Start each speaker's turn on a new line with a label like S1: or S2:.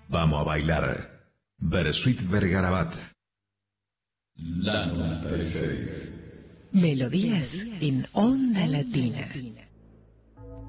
S1: Vamos a bailar. Bersuit Vergarabat.
S2: La 96.
S3: Melodías en Onda Latina.